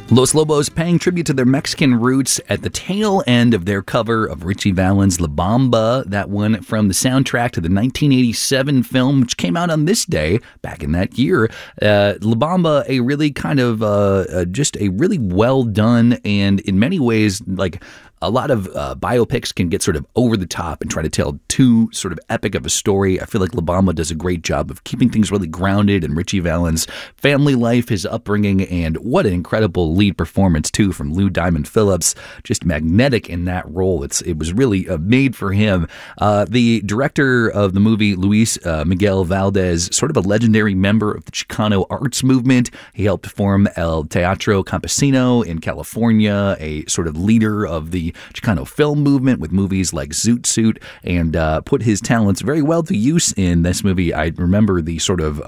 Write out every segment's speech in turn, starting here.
Los Lobos paying tribute to their Mexican roots at the tail end of their cover of Richie Valens' La Bamba, that one from the soundtrack to the 1987 film, which came out on this day, back in that year. La Bamba, a really kind of, just a really well done and in many ways, like, a lot of biopics can get sort of over the top and try to tell too sort of epic of a story. I feel like La Bamba does a great job of keeping things really grounded in Richie Valens' family life, his upbringing, and what an incredible lead performance, too, from Lou Diamond Phillips. Just magnetic in that role. It was really made for him. The director of the movie, Luis Miguel Valdez, sort of a legendary member of the Chicano arts movement. He helped form El Teatro Campesino in California, a sort of leader of the Chicano film movement with movies like Zoot Suit, and put his talents very well to use in this movie. I remember the sort of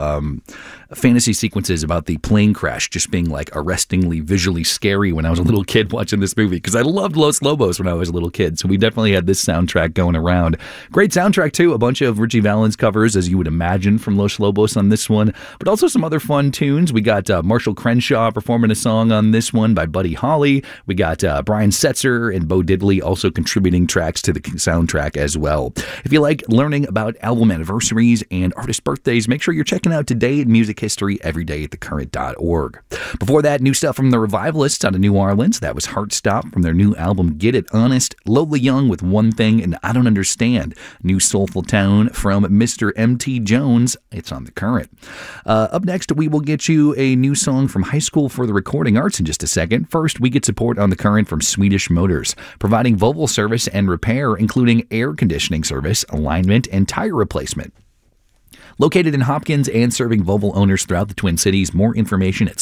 fantasy sequences about the plane crash just being like arrestingly visually scary when I was a little kid watching this movie, because I loved Los Lobos when I was a little kid. So we definitely had this soundtrack going around. Great soundtrack too. A bunch of Richie Valens covers, as you would imagine, from Los Lobos on this one, but also some other fun tunes. We got Marshall Crenshaw performing a song on this one by Buddy Holly. We got Brian Setzer and Bo Diddley also contributing tracks to the soundtrack as well. If you like learning about album anniversaries and artist birthdays, make sure you're checking out Today in Music History every day at thecurrent.org. Before that, new stuff from the Revivalists out of New Orleans. That was Heartstop from their new album Get It Honest. Lola Young with One Thing and I Don't Understand. New soulful tone from Mr. M.T. Jones. It's on the Current. Up next, we will get you a new song from High School for the Recording Arts in just a second. First, we get support on the Current from Swedish Motors, providing Volvo service and repair, including air conditioning service, alignment, and tire replacement. Located in Hopkins and serving Volvo owners throughout the Twin Cities. More information at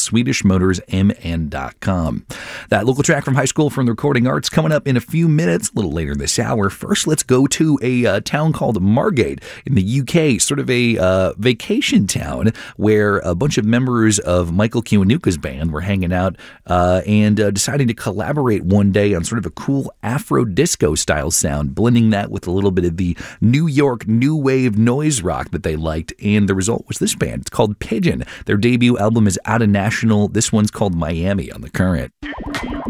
SwedishMotorsMN.com. That local track from High School from the Recording Arts coming up in a few minutes, a little later this hour. First, let's go to a town called Margate in the UK, sort of a vacation town where a bunch of members of Michael Kiwanuka's band were hanging out and deciding to collaborate one day on sort of a cool Afro disco style sound, blending that with a little bit of the New York new wave noise rock that they liked. And the result was this band. It's called Pigeon. Their debut album is out of national. This one's called Miami on the Current.